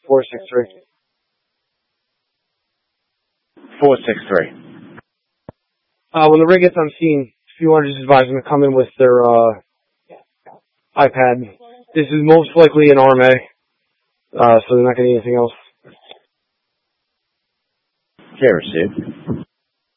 463. 463. When the rig gets on scene, if you want to just advise them to come in with their iPad. This is most likely an RMA, so they're not getting anything else. Okay, received.